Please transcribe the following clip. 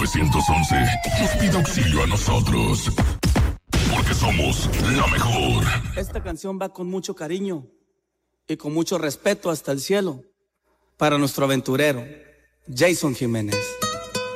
911 nos pide auxilio a nosotros. Porque somos la mejor. Esta canción va con mucho cariño y con mucho respeto hasta el cielo para nuestro aventurero, Jason Jiménez.